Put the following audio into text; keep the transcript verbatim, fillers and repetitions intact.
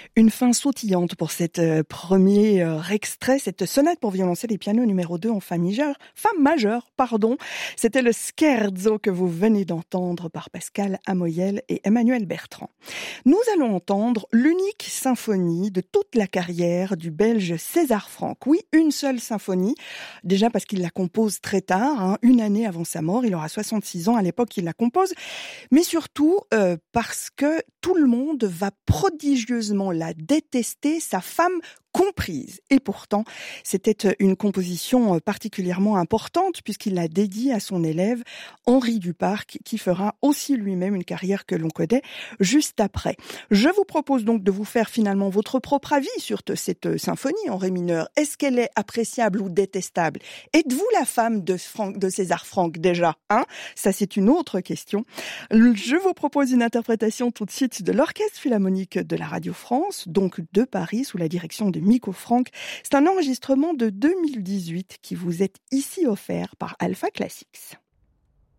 Une fin sautillante pour cet euh, premier euh, extrait, cette sonate pour violoncelle et piano numéro deux en fa majeur, fa majeur, pardon. C'était le Scherzo que vous venez d'entendre par Pascal Amoyel et Emmanuel Bertrand. Nous allons entendre l'unique symphonie de toute la carrière du Belge César Franck. Oui, une seule symphonie, déjà parce qu'il la compose très tard, hein, une année avant sa mort, il aura soixante-six ans à l'époque qu'il la compose, mais surtout euh, parce que tout le monde va prodigieusement la détester, sa femme comprise. Et pourtant, c'était une composition particulièrement importante puisqu'il l'a dédiée à son élève Henri Duparc, qui fera aussi lui-même une carrière que l'on connaît juste après. Je vous propose donc de vous faire finalement votre propre avis sur cette symphonie en ré mineur. Est-ce qu'elle est appréciable ou détestable? Êtes-vous la femme de, Franck, de César Franck déjà, hein? Ça, c'est une autre question. Je vous propose une interprétation tout de suite de l'Orchestre Philharmonique de la Radio France, donc de Paris, sous la direction de Miko Franck. C'est un enregistrement de deux mille dix-huit qui vous est ici offert par Alpha Classics.